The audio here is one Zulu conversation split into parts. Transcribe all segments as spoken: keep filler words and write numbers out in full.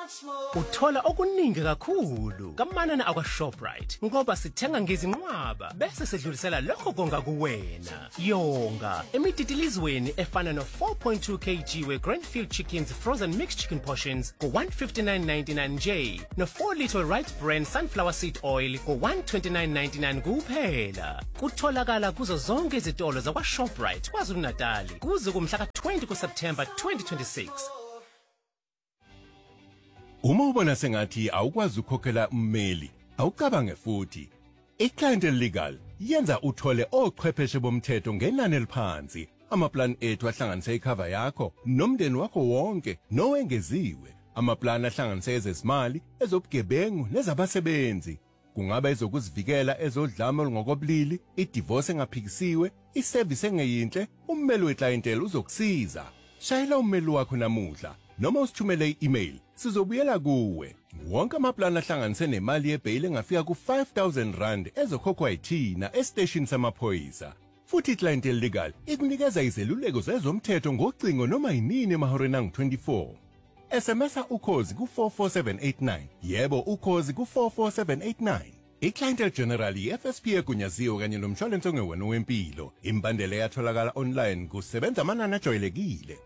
Uthola okuningi kakhulu kamanana akwa Shoprite ngoba sithenga ngezinqwaba bese sedlulisela lokho konga kuwena. Yonga emititilizweni efana no four point two kilograms we Grandfield Chickens frozen mixed chicken portions for one fifty-nine ninety-nine nje, no four liter Right Brand sunflower seed oil for one twenty-nine ninety-nine kuphela. Kutholakala kuzo zonke izitolo zakwa Shoprite KwaZulu Natal kuze kumhla ka twenty kuSeptember twenty twenty-six. Uma ubona sengathi awukwazi ukukhokhela ummeli, awucabange futhi. iClientele Legal yenza uthole ochwepheshe bomthetho ngenani eliphansi. Amaplan ethu ahlanganise icover yakho nomndeni wakho wonke nowengeziwe. Amaplan ahlanganise ezezimali, ezobugebengu nezabasebenzi. Kungaba ezokuzivikela ezodlame olungokobulili, idivorce engaphikisiwe, iservice engeyinhle, ummeli weClientele uzokusiza. Shayela ummeli wakho namuhla noma usithumele i-email. Sizobuyela kuwe. Wonke amaplan ahlanganise nemali yebail engafika ku five thousand rand ezokhokhwa yithina estation samaphoyisa. Futhi iClientele Legal ikunikeza izeluleko zezomthetho ngocingo noma yinini emahoreni angu twenty-four. S M S ukhozi ku four four seven eight nine. Yebo ukhozi ku four four seven eight nine. iClientele General i-F S P egunyaziwe kanye nomshwalense ongewona wempilo. Imbandela yatholakala online kusebenza amanani ajwayelekile.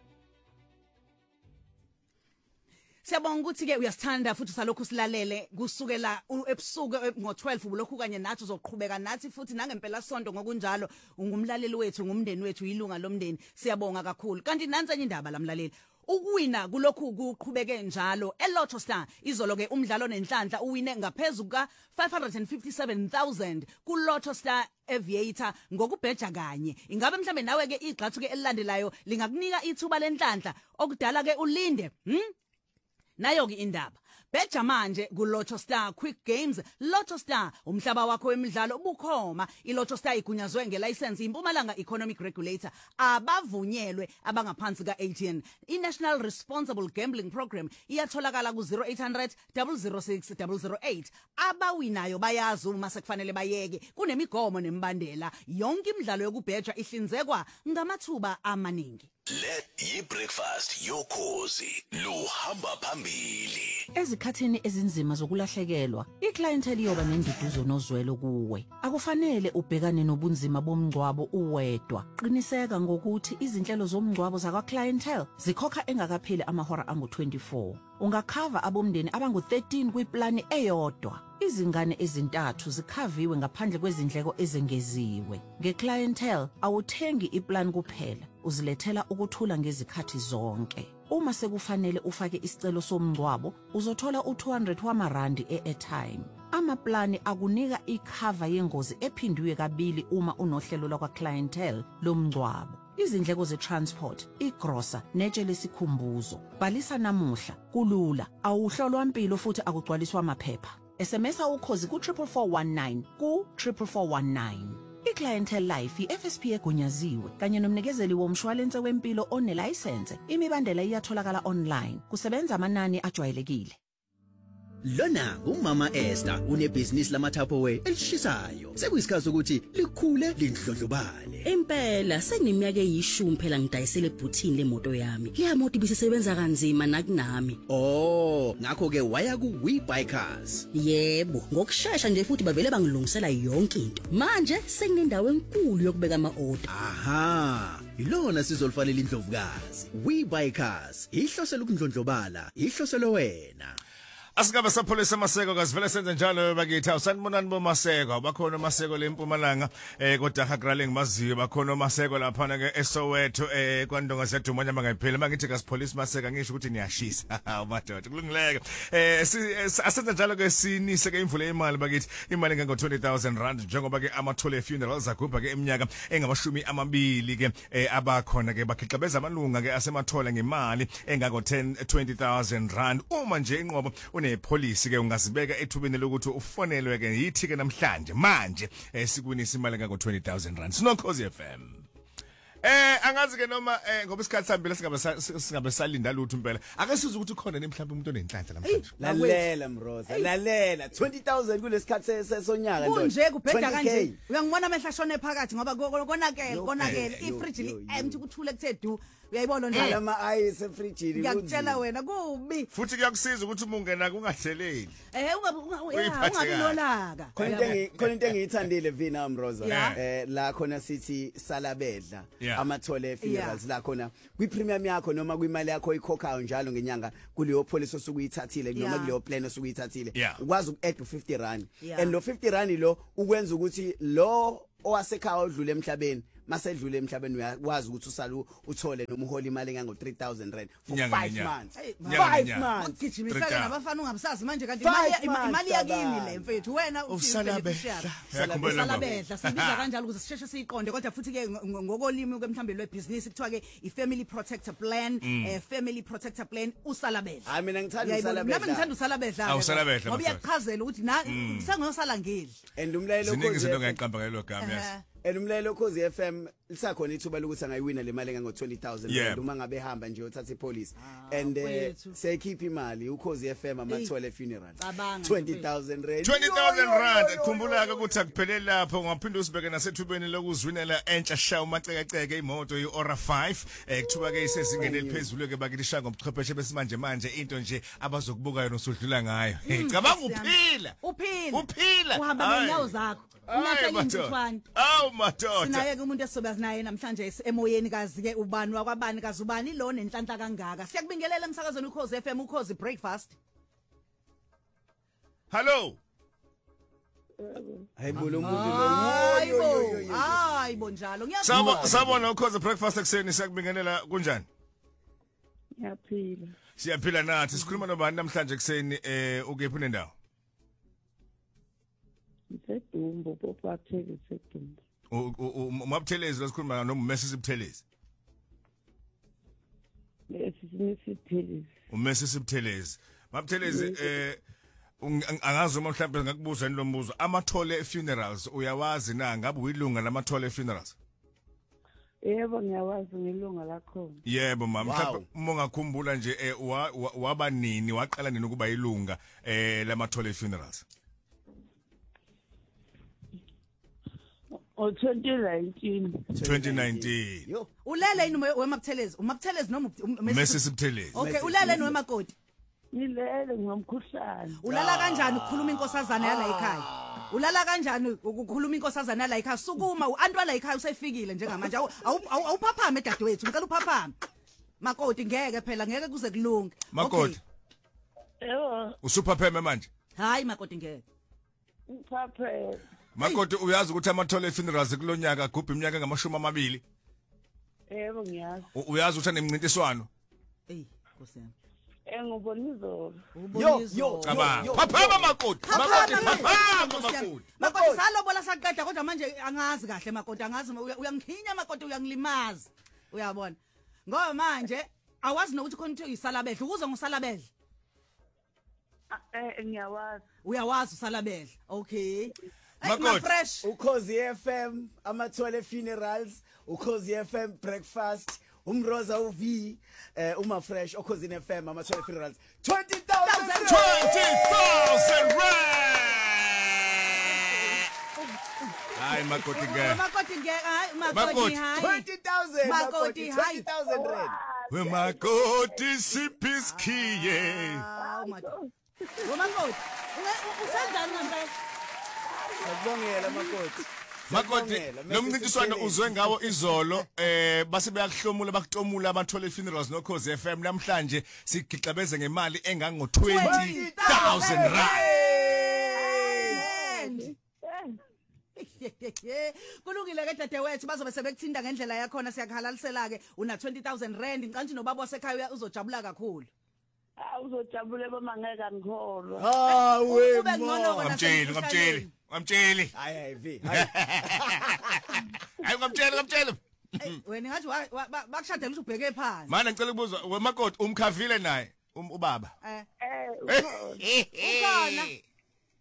Siyabonga ukuthi ke uyasithanda futhi salokhu silalele kusukela ebusuku ngo twelve ubulokhu kanye nathi uzoqhubeka nathi futhi nangempela sonto ngokunjalo ungumlaleli wethu ngumndeni wethu ilunga lomndeni. Siyabonga kakhulu. Kanti nansi enye indaba lamlaleli. Ukuwina kulokhu kuqhubeke njalo eLotto Star izolo ke umdlalo nenhlanhla uwine ngaphezulu ka five hundred fifty-seven thousand kuLotto Star Aviator ngokubheja kanye. Ingabe mhlambe nawe ke igxathu ke elilandelayo lingakunika ithuba lenhlanhla okudala ke ulinde hm nayo ke indaba beja manje kuLotto Star Quick Games. Lotto Star umhlaba wakho wemidlalo ubukhoma. iLotto Star igunyazwe ngelicense iMpumalanga Economic Regulator, abavunyelwe abangaphansi ka-eighteen. iNational Responsible Gambling Program iyatholakala ku zero eight hundred zero zero six zero zero eight. Abawinayo bayazi uma sekufanele bayeke, kunemigomo nembandela. Yonke imidlalo yokubheja ihlinzekwa ngamathuba amaningi. Let yi-breakfast yokhozi luhamba phambili. Ezikhathini ezinzima zokulahlekelwa, iClientele yoba nenduduzo nozwelo kuwe. Akufanele ubhekane nobunzima bomngcwabo uwedwa. Qiniseka ngokuthi izinhlelo zomngcwabo zakwaClientele zikhokha engakapheli amahora angu twenty-four. Ungakhava abomndeni abangu thirteen kwiplani eyodwa. Izingane ezintathu zikhaviwe ngaphandle kwezindleko ezengeziwe. NgeClientele awuthengi iplan kuphela, uzilethela ukuthula ngezikhathi zonke. Uma sekufanele ufake isicelo somngcwabo, uzothola u two hundred wamarandi e-airtime. Amaplani akunika ikhava yengozi ephindiwe kabili uma unohlelo lwakwaClientele lomngcwabo. Izindleko ze-transport, igrosa, netshe lesikhumbuzo. Bhalisa namuhla, kulula, awuhlolwa impilo futhi akugcwaliswa amaphepha. S M S ukhozi ku four four four one nine ku four four one nine. iClientele Life i-F S P egunyaziwe kanye nomnikezeli womshwalense wempilo onelicense. Imibandela iyatholakala online. Kusebenza amanani ajwayelekile. Lona umama Esther unebhizinisi lamathaphowe elishisayo. Sekuyisikhathi ukuthi likhule lindlondlobale. Impela seniminyaka eyishumi phela ngidayisele ebhuthini lemoto yami. Le moto ibisebenza kanzima nakunami. Oh, ngakho ke waya ku WeBuyCars. Yebo, ngokusheshsha nje futhi bavele bangilungisela yonke into. Manje senginendawo enkulu yokubeka ama-order. Aha, ilona sizolifanele indlovukazi. WeBuyCars ihlosela ukundlondlobala, ihloselo wena. Asikabe sapholisa Maseko kasivele senze njalo bakithi awusanibonani boMaseko bakhona Maseko leMpumalanga eh kodwa hagrale ngimaziyo bakhona Maseko lapha ke eSoweto eh kwandonga siyadumanya mangayiphela mangithi kasipholisa Maseko ngisho ukuthi niyashisa madoda kulungileke eh asenze njalo ke sinise ke imvule imali bakithi imali ngengo twenty thousand rand njengoba ke amathole funerals agubha ke eminyaka engamashumi amabili ke abakhona ke bakhixabeza amalunga ke asemathola ngemali engako ten twenty thousand rand uma nje inqobo unepolicy ke ungazibeka ethubeni lokuthi ufonelwe ke yithi ke namhlanje manje esikunisa imali ngako twenty thousand rand. Sinokhozi F M. Eh angazi ke noma eh ngoba isikhathi sambile singabe singabe salinda lutho impela. Ake siza ukuthi khona nemhlawumbe umuntu onenhlanhla namhlanje. Lalela Mroza, lalela twenty thousand kulesikhathi sesonyaka ndoda. Kunje kubheda kanje. Uyangibona amehla shone phakathi ngoba konakele, konakele ifridge li empty kuthule kuthe du. Uyayibona njalo ama ice efridge li. Ngiyakutshela wena kubi. Futhi kuyakusiza ukuthi uma ungena kungahleleli. Eh ungabi ungabi lolaka. Khona into engi khona into engiyithandile Vina Mroza. Eh la khona sithi salabedla amathole funerals la khona kwi premium yakho noma kwimali yakho ikhokhayo njalo ngenyanga kuleyo policy osukuyithathile noma kuleyo plan osukuyithathile ukwazi uku-add fifty rand and lo fifty rand lo ukwenza ukuthi lo owasekhaya odlule emhlabeni masedlule emhlabeni uyakwazi ukuthi usala uthole noma uhole imali engango three thousand rand for five months five months gijimisela nabafana ungamsazi manje kanti imali imali yakini le mfethu wena usalabedla usalabedla sibiza kanjalo ukuze sisheshe siyiqonde kodwa futhi ke ngokolimi ke mhlambe lwebusiness kuthiwa ke i-family protector plan eh family protector plan usalabedla hayi mina ngithanda usalabedla nami ngithanda usalabedla usalabedla ngoba iyachazela ukuthi na sengiyosala ngeli and umlayelo ziningi izinto ngayiqamba ngelo gama yes and umlayelo Khosi F M lisakhona ithuba lokuthi angayiwina le mali engango twenty thousand rand uma ngabe ehamba nje uthatha ipolice and seyikhipha imali uKhosi F M amathole funeral twenty thousand rand twenty thousand rand khumbula ke ukuthi akupheleli lapho ngaphinde usibeke nasethubeni lokuzwinela entsha sha umacekeceke imoto iOra five ekuthiwa ke isezingeni eliphezulu ke bakilisha ngobuchwepheshe besimanje manje into nje abazokubuka yona usudlula ngayo cabanga uphila uphila uphila uhamba ngenyawo zakho unahleli mthwana aw madoda sinaye ke umuntu esobe naye namhlanje emoyeni kazi ke ubani wakwabani kazi ubani lo nenhlanhla kangaka siyakubingelela emsakazweni uKhosi F M uKhosi breakfast hello hayibo lo muntu lo hayibo hayibo njalo ngiyasabona sabona uKhosi breakfast ekseni siyakubingelela kunjani siyaphila siyaphila nathi sikhuluma nobani namhlanje ekseni eh ukephi nendawo Sedumbo pophathele sedumbo umabuthelezi lesikhuluma noMessi Sibuthelezi Messi Sibuthelezi uMessi Sibuthelezi mabuthelezi eh angazi uma mhlawumbe ngakubuza lo mbuzo amathole funerals uyawazi na ngabe uyilunga lamathole funerals Yebo ngiyawazi ngilunga lakho Yebo mama mhlawumbe uma ngakhumbula nje waba nini waqala nini ukuba yilunga eh lamathole funerals O twenty nineteen twenty nineteen Yo ulele yini wemabuthelezi umabuthelezi noma Messi Sibuthelezi Okay ulele yini wemakoti Ngilele ngomkhuhlane Ulala kanjani ukukhuluma inkosazana yala ekhaya Ulala kanjani ukukhuluma inkosazana yala ekhaya sukuma uAntwa la ekhaya usefikile njengamanje awuphaphame dadewethu ngicela uphaphame Makoti ngeke phela ngeke kuze kulunge Makoti Yebo usuphapheme manje Hayi makoti ngeke Uphapheme Makoti uyazi ukuthi amathole funerals kulonyaka agubha iminyaka ngamashumi amabili Yebo ngiyazi Uyazi ukuthi anemncintiswano Ey nkosiyami Engubona izolo Yo yo phaphama makoti makoti phaphama makoti Makoti salobola saqeda kodwa manje angazi kahle makoti angazi uyangikhinya makoti uyangilimaza uyabona ngoba manje awazi nokuthi khona ukuthi uyisalabedla ukuze ngusalabedla Eh ngiyawazi uyawazi usalabedla okay Makoti fresh uKhosi F M amathole funerals uKhosi F M breakfast umroza uV eh uma fresh uKhosi F M amathole funerals twenty thousand twenty thousand rand Hayi makoti ngeke makoti ngeke hayi makoti hayi twenty thousand makoti twenty thousand rand we makoti sipiskiye oh makoti makoti usenzani ngempela Ngibongela makoti Makoti nomncintiswano uzwe ngawo izolo eh base beyakuhlomula bakutomula abathole funerals noKhosi F M namhlanje sigixabeze ngemali engango twenty thousand rand kulungile ke dadewethu bazobe sebekuthinda ngendlela yakho na siyakhalalisela ke una twenty thousand rand ngicanthi nobaba wasekhaya uzojabula kakhulu uzojabule bama ngeke angikholwa hawe ngamtsheli ngamtsheli ngamtsheli hayi hayi vi hayi ngamtsheli ngamtsheli wena ngathi bakushadela ukuthi ubheke phansi mana ngicela ukubuza wemakoti umkhavile naye ubaba eh eh ukhona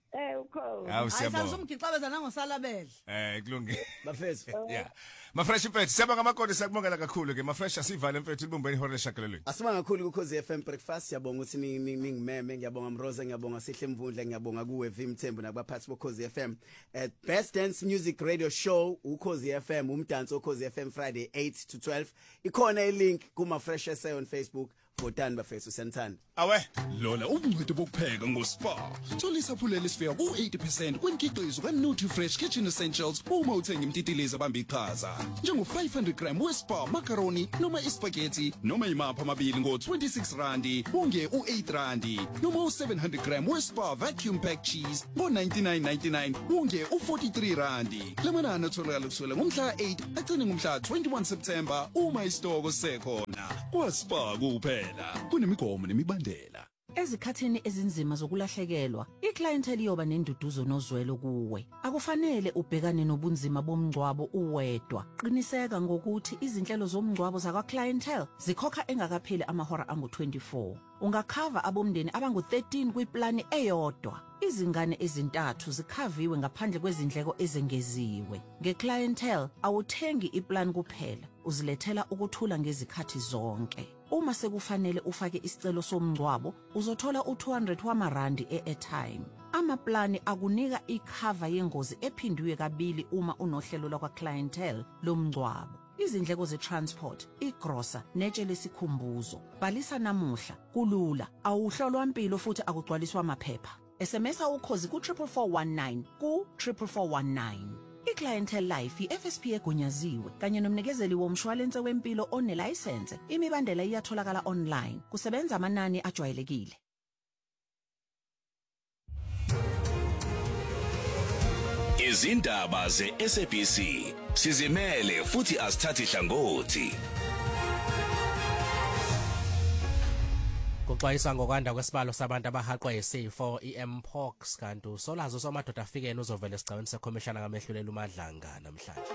Eh ukho. Hawu siyabonga. Ayisasumgixabeza nangosalabedla. Eh kulungile. Bafethu. Yeah. Mafresh mfethu siyabonga amakhosi sakubongela kakhulu ke Mafresh asivale mfethu ibumbeni ihora leshakalelweni. Asibanga kakhulu ku Khosi F M breakfast siyabonga ukuthi ningimeme ngiyabonga Mroza ngiyabonga Sihle Mvundla ngiyabonga kuwe Vim Thembu nakubaphathi boKhosi F M at Best Dance Music Radio Show uKhosi F M umdanso uKhosi F M Friday eight to twelve ikhona ilink kuma Fresh S A on Facebook Votani bafethu senthanda. Awe Lola ubungcweti bokupheka ngoSpa. Thola isaphulelo esifika ku eighty percent kwenkikhizo kaNutriFresh Kitchen Essentials uma uthenga imtitilizo abamba iqhaza. Njengo five hundred gram weSpa macaroni noma ispaghetti noma imapha amabili ngo twenty-six randi unge u eight randi noma u seven hundred gram weSpa vacuum pack cheese ngo ninety-nine ninety-nine unge u forty-three randi. Lamanani atholakala kusukela ngomhla eight agcine ngomhla twenty-one September uma isitoko sekhona. KwaSpa kuphela kunemigomo nemibandela. Ezikhathini ezinzima zokulahlekelwa, iclientele iyoba nenduduzo nozwelo kuwe. Akufanele ubhekane nobunzima bomngcwabo uwedwa. Qiniseka ngokuthi izinhlelo zomngcwabo zakwa clientele zikhokha engakapheli amahora angu twenty-four. Ungakhava abomndeni abangu thirteen kwiplani eyodwa. Izingane ezintathu zikhaviwe ngaphandle kwezindleko ezengeziwe. Ngeclientele awuthengi iplan kuphela, uzilethela ukuthula ngezikhathi zonke. Uma sekufanele ufake isicelo somngcwabo, uzothola u two hundred wamarandi e-airtime. Amaplani akunika ikhava yengozi ephindiwe kabili uma unohlelo lwakwa clientele lomngcwabo. Izindleko ze-transport, igrosa, netshe lesikhumbuzo. Bhalisa namuhla, kulula, awuhlolwa impilo futhi akugcwaliswa amaphepha. S M S ukhozi ku triple four one nine ku triple four one nine. iClientele Life i-F S P egunyaziwe kanye nomnikezeli womshwalense wempilo onelicense. Imibandela iyatholakala online. Kusebenza amanani ajwayelekile. Izindaba ze-S A B C sizimele futhi asithathi hlangothi. Kuxwayisa ngokwanda kwesibalo sabantu abahaqwa yisifo i-mpox kanti usolazo somadoda afikene uzovela esigcawini sekhomishana kaMehlulela uMadlanga namhlanje.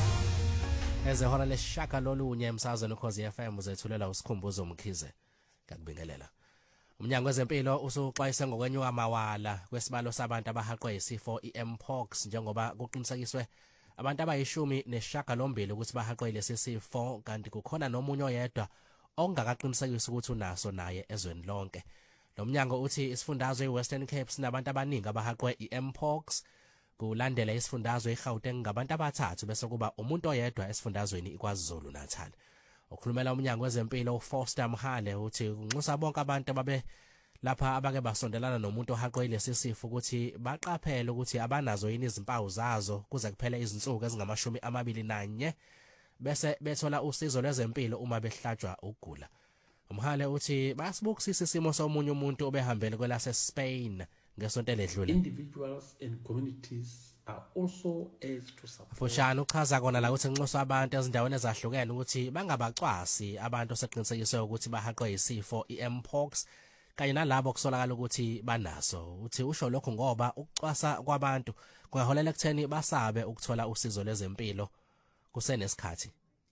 Ezehora leshaka lolunye emsazweni uKhosi F M uzethulela usikhumbuzo Mkhize ngakubingelela. Umnyango wezempilo usuxwayise ngokwenyuka amawala kwesibalo sabantu abahaqwa yisifo i-mpox njengoba kuqinisekiswe abantu abayishumi neshaka lombili ukuthi bahaqwe lesi sifo kanti kukhona nomunye oyedwa ongakaqinisekisa ukuthi unaso naye ezweni lonke. Lo mnyango uthi isifundazwe iWestern Cape sinabantu abaningi abahaqwe i-mpox kulandela isifundazwe iGauteng ngabantu abathathu bese kuba umuntu oyedwa esifundazweni iKwaZulu Natal. Ukhulumela umnyango wezempilo uFoster Mhale uthi unxusa bonke abantu ababe lapha abake basondelana nomuntu ohaqwe lesi sifo ukuthi baqaphele ukuthi abanazo yini izimpawu zazo kuze kuphele izinsuku ezingamashumi amabili nanye bese bethola usizo lwezempilo uma behlatshwa ukugula. Umhale uthi basibukisisa isimo somunye umuntu obehambele kwelase Spain ngesonto eledlule. Individuals and communities are also urged to support. Fushana uchaza kona la ukuthi nxusa abantu ezindaweni ezahlukene ukuthi bangabacwasi abantu seqinisekiswe ukuthi bahaqwe isifo i-mpox kanye nalabo kusolakala ukuthi banaso. Uthi usho lokho ngoba ukucwasa kwabantu kungaholela ekutheni basabe ukuthola usizo lwezempilo kusenesikhathi.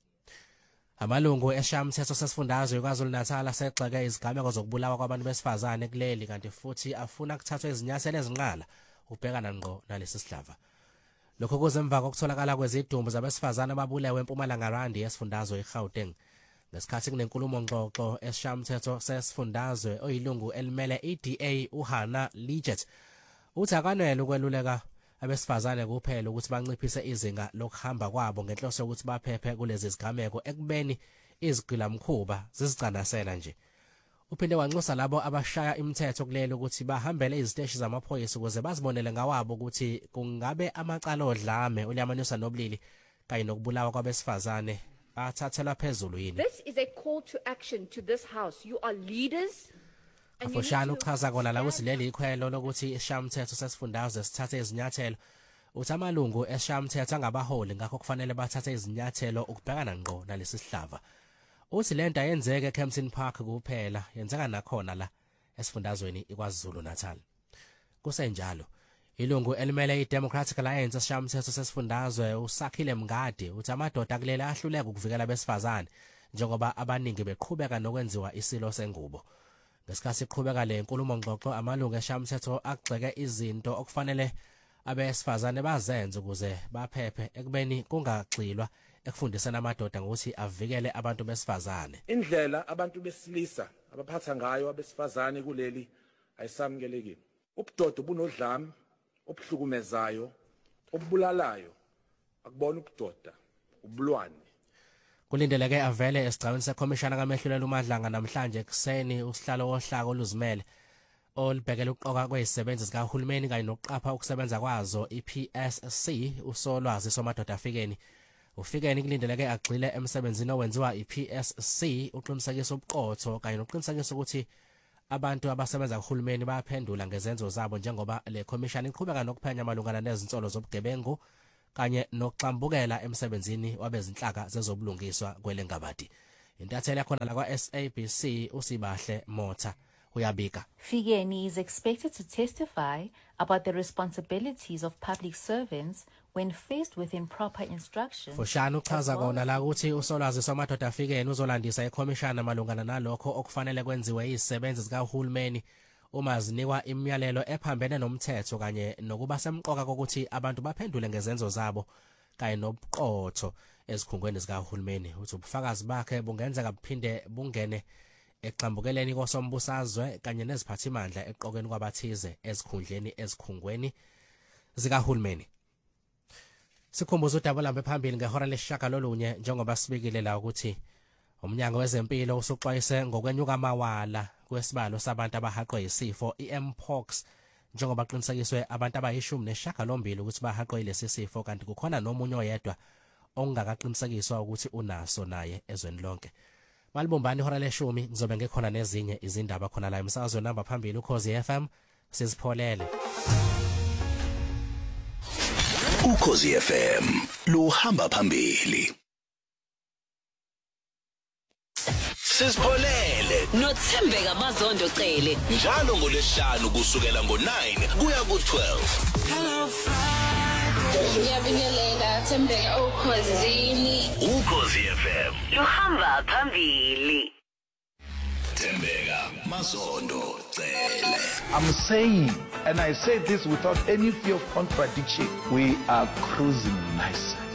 Amalungu eshamthetho sesifundazwe iKwaZulu Natal asegxeke izigameko zokubulawa kwabantu besifazane kuleli kanti futhi afuna ukuthathwa izinyathelo ezinqala ubhekana ngqo nalesi sidlava. Lokho kuzemva kokutholakala kwezidumbu zabesifazane ababulewe eMpumalanga Randi yesifundazwe iGauteng. Ngesikhathi kunenkulumo ngxoxo eshamthetho sesifundazwe oyilungu elimele i-D A uHana Lijet uthi akanele ukweluleka abesifazane kuphela ukuthi banciphise izinga lokuhamba kwabo ngenhloso ukuthi baphephe kulezi zigameko ekubeni izigilamkhuba zizicanasela nje. Uphinde wanxusa labo abashaya imithetho kulelo ukuthi bahambele iziteshi zamaphoyisa ukuze bazibonele ngawabo ukuthi kungabe amacala odlame olyamanisa nobulili kanye nokubulawa kwabesifazane athathelwa phezulu yini. This is a call to action to this house. You are leaders. Afoshana uchaza kona la ukuthi leli ikhwelo lokuthi ishamthetho sesifundazwe sithathe izinyathelo. Uthi amalungu eshamthetho angabaholi ngakho kufanele bathathe izinyathelo ukubhekana ngqo nalesi sihlava. Uthi lento ayenzeke eKempton Park kuphela yenzeka nakhona la esifundazweni iKwaZulu Natal. Kusenjalo ilungu elimele iDemocratic Alliance eshamthetho sesifundazwe uSakhile Mngadi uthi amadoda kuleli ahluleka ukuvikela besifazane njengoba abaningi beqhubeka nokwenziwa isilo sengubo. ngesikhathi siqhubeka le nkulumo ngxoxo amalungu eshamthetho agxeke izinto okufanele abesifazane bazenze ukuze baphephe ekubeni kungagxilwa ekufundiseni amadoda ngokuthi avikele abantu besifazane. Indlela abantu besilisa abaphatha ngayo abesifazane kuleli ayisamukelekile. Ubudoda bunodlame obuhlukumezayo obulalayo akubona ubudoda ubulwane. Kulindeleke avele esigcawini sekhomishana kaMehlulelo uMadlanga namhlanje ekseni usihlalo wohlaka oluzimele olibhekela ukuqoka kwezisebenzi zikahulumeni kanye nokuqapha ukusebenza kwazo i-P S C usolwazi somadoda afikeni. Ufikeni kulindeleke agxile emsebenzini owenziwa i-P S C uqinisekisa ubuqotho kanye nokuqinisekisa ukuthi abantu abasebenza kuhulumeni bayaphendula ngezenzo zabo njengoba le commission iqhubeka nokuphenya malungana nezinsolo zobugebengu kanye nokuxambukela emsebenzini wabezinhlaka zezobulungiswa kwelengabadi. Intatheli yakhona la kwa S A B C uSibahle Motha uyabika. Fikeni is expected to testify about the responsibilities of public servants when faced with improper instructions. Fushana uchaza kona la ukuthi usolwazi somadoda Fikeni uzolandisa ikhomishana malungana nalokho okufanele kwenziwe izisebenzi zikahulumeni uma zinikwa imiyalelo ephambene nomthetho kanye nokuba semqoka kokuthi abantu baphendule ngezenzo zabo kanye nobuqotho ezikhungweni zikahulumeni. Uthi ubufakazi bakhe bungenzeka buphinde bungene eqhambukeleni kosombusazwe kanye neziphathimandla eqokweni kwabathize ezikhundleni ezikhungweni zikahulumeni. Sikhumbuza uDabulambe phambili ngehora leshaka lolunye njengoba sibikile la ukuthi umnyango wezempilo usuxwayise ngokwenyuka amawala kwesibalo sabantu abahaqwe isifo i-Mpox njengoba qinisekiswe abantu abayishumi neshagalombili ukuthi bahaqwe lesi sifo kanti kukhona nomunye oyedwa ongakaqinisekiswa ukuthi unaso naye ezweni lonke. Malibumbani ihora leshumi ngizobe ngekhona nezinye izindaba khona la emsakazweni namba phambili uKhozi F M sizipholele. Ukhozi F M luhamba phambili. Sizipholele noThembeka Mazondo Cele njalo ngolesihlanu kusukela ngo nine kuya ku twelve. Hello Friday. Ngiyabingelela Thembeka ukhosini. Ukhozi F M luhamba phambili. Thembeka Mazondo Cele. I'm saying, and I say this without any fear of contradiction, we are cruising nicely.